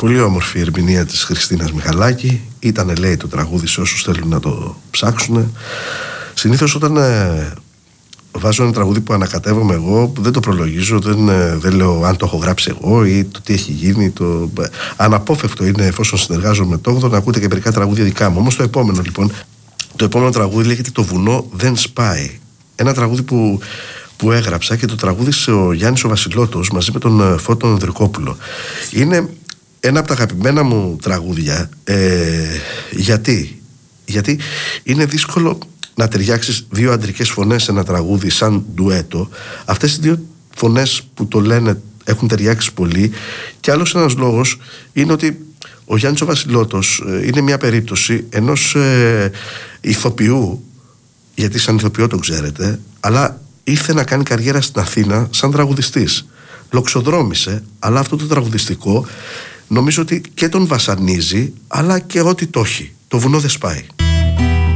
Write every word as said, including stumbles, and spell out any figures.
Πολύ όμορφη η ερμηνεία της Χριστίνας Μιχαλάκη. Ήτανε, λέει, το τραγούδι σε όσους θέλουν να το ψάξουν. Συνήθως όταν ε, βάζω ένα τραγούδι που ανακατεύομαι εγώ, δεν το προλογίζω, δεν, ε, δεν λέω αν το έχω γράψει εγώ ή το τι έχει γίνει. Το... Αναπόφευκτο είναι, εφόσον συνεργάζομαι με το όγδοο, να ακούτε και μερικά τραγούδια δικά μου. Όμως το επόμενο, λοιπόν, το επόμενο τραγούδι λέγεται «Το βουνό δεν σπάει». Ένα τραγούδι που, που έγραψα και το τραγούδισε ο Γιάννης ο Βασιλότος μαζί με τον Φώτο Ανδρικόπουλο. Είναι ένα από τα αγαπημένα μου τραγούδια. ε, γιατί? γιατί είναι δύσκολο να ταιριάξεις δύο αντρικές φωνές σε ένα τραγούδι σαν ντουέτο. Αυτές οι δύο φωνές που το λένε έχουν ταιριάξει πολύ. Και άλλος ένας λόγος είναι ότι ο Γιάννης ο Βασιλότος είναι μια περίπτωση ενός ε, ηθοποιού, γιατί σαν ηθοποιό το ξέρετε, αλλά ήρθε να κάνει καριέρα στην Αθήνα σαν τραγουδιστής. Λοξοδρόμησε, αλλά αυτό το τραγουδιστικό νομίζω ότι και τον βασανίζει, αλλά και ό,τι το έχει. Το βουνό δεν σπάει.